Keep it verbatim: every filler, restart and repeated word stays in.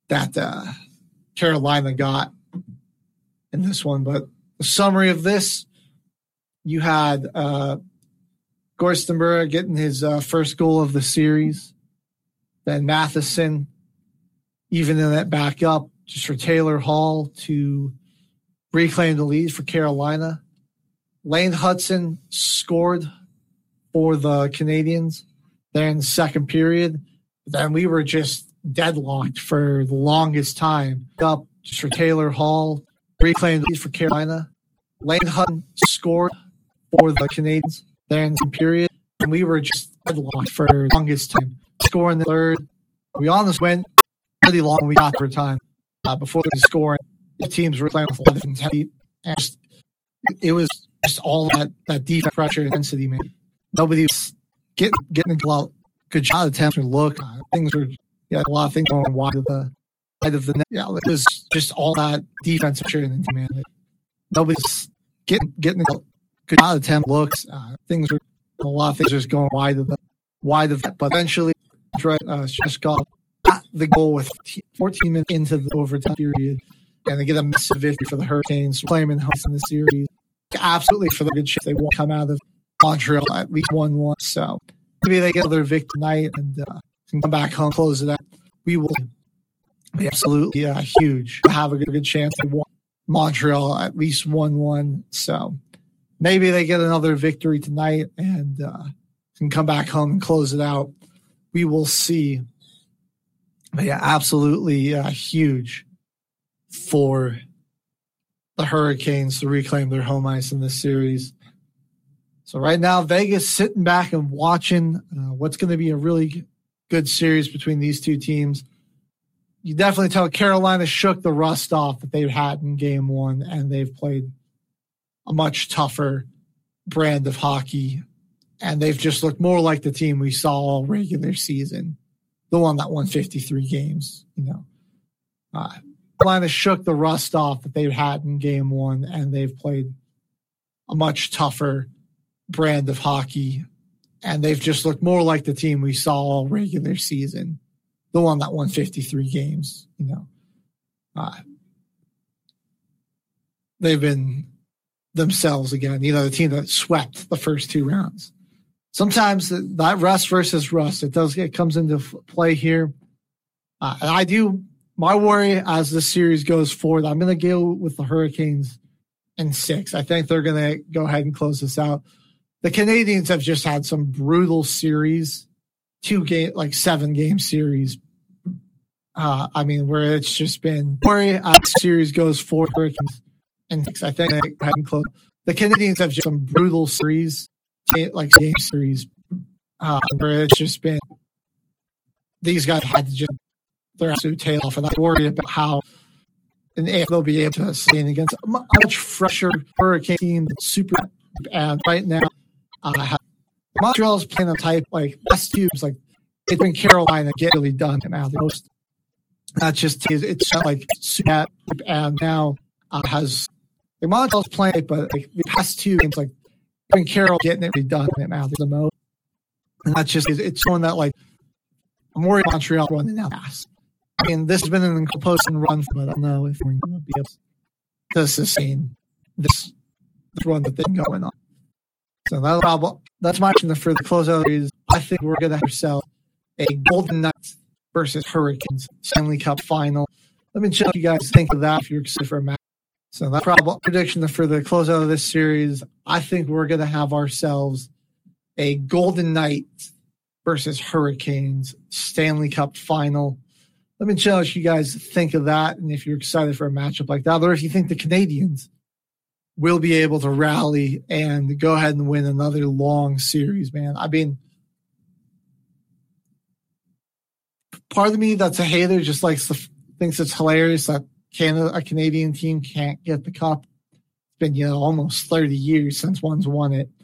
that uh, Carolina got in this one. But the summary of this, you had uh, Gorstenberg getting his uh, first goal of the series. Then Matheson evening it back up just for Taylor Hall to reclaim the lead for Carolina. Lane Hudson scored for the Canadians there in the second period. Then we were just deadlocked for the longest time. Up just for Taylor Hall, reclaimed the lead for Carolina. Lane Hudson scored for the Canadians there in the period. And we were just deadlocked for the longest time. Scoring the third. We almost went pretty long. We got for time uh, before the scoring. The teams were playing with eleven ten. And just, it was just all that, that defense pressure intensity, man. Nobody was getting, getting a lot, good shot attempts or look. Uh, things were, yeah, a lot of things going wide of the side of the net. Yeah, it was just all that defense pressure intensity, man. Nobody's getting, getting a good shot attempt looks. Uh, things were, a lot of things just going wide of the wide of that. But eventually, uh, just got the goal with fourteen minutes into the overtime period. And they get a massive victory for the Hurricanes, playing in house in the series. Absolutely for the good shit. They won't come out of Montreal at least one one. So maybe they get another victory tonight and uh, can come back home, close it out. We will be absolutely uh, huge. Have a good, good chance to win Montreal at least one one. So maybe they get another victory tonight and uh, can come back home and close it out. We will see. But yeah, absolutely uh, huge for the Hurricanes to reclaim their home ice in this series. So right now, Vegas sitting back and watching uh, what's going to be a really good series between these two teams. You definitely tell Carolina shook the rust off that they've had in game one, and they've played a much tougher brand of hockey, and they've just looked more like the team we saw all regular season, the one that won fifty-three games, you know. Uh, Carolina shook the rust off that they've had in game one, and they've played a much tougher brand of hockey, and they've just looked more like the team we saw all regular season, the one that won fifty-three games, you know. Uh, they've been themselves again, you know, the team that swept the first two rounds. Sometimes that rust versus rust, it does it comes into play here. Uh, and I do, my worry as this series goes forward, I'm going to go with the Hurricanes in six. I think they're going to go ahead and close this out. The Canadians have just had some brutal series, two game, like seven game series. Uh, I mean, where it's just been worry as the series goes forward, Hurricanes in six. I think they go ahead and close. The Canadians have just some brutal series, like game series, uh, where it's just been these guys had to just their absolute tail off, and I worry about how and if they'll be able to stand against a much fresher Hurricane team that's super. And right now, uh, Montreal's playing a type like best teams like it's been Carolina get really done now. The most that's just it's not like super and now uh, has like Montreal's playing, but like the past two games like. When Carol getting it redone now the most, and that's just it's showing that like I'm worried Montreal running out fast. I mean, this has been an imposing run, but I don't know if we're going to be able to sustain this, this run that they've been going on. So that's probably that's my question for the closeout is I think we're going to have ourselves a Golden Knights versus Hurricanes Stanley Cup final. Let me check what you guys think of that if you're excited for a match. So that's probably prediction for the closeout of this series. I think we're going to have ourselves a Golden Knights versus Hurricanes Stanley Cup final. Let me know what you guys think of that and if you're excited for a matchup like that, or if you think the Canadians will be able to rally and go ahead and win another long series, man. I mean, part of me that's a hater just likes to thinks it's hilarious that Canada, a Canadian team can't get the cup. It's been, you know, almost thirty years since one's won it.